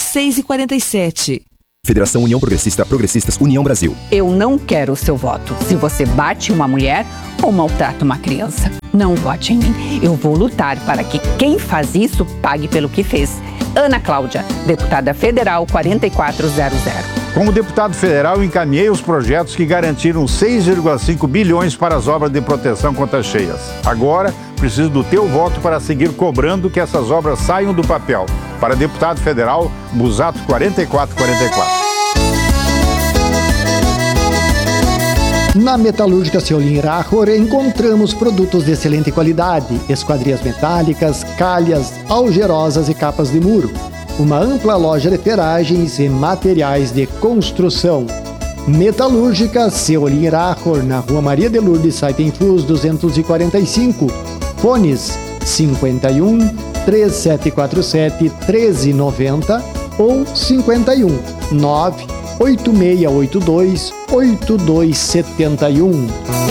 6h47. Federação União Progressista, Progressistas, União Brasil. Eu não quero o seu voto. Se você bate uma mulher ou maltrata uma criança, não vote em mim. Eu vou lutar para que quem faz isso pague pelo que fez. Ana Cláudia, deputada federal 4400. Como deputado federal, encaminhei os projetos que garantiram 6,5 bilhões para as obras de proteção contra cheias. Agora, preciso do teu voto para seguir cobrando que essas obras saiam do papel. Para deputado federal, Busato 4444. Na Metalúrgica Seolim Rachor encontramos produtos de excelente qualidade, esquadrias metálicas, calhas, algerosas e capas de muro. Uma ampla loja de ferragens e materiais de construção. Metalúrgica Seolim Rachor, na Rua Maria de Lourdes, Saitenfus 245. Fones 51 3747 1390 ou 51 98682 8271.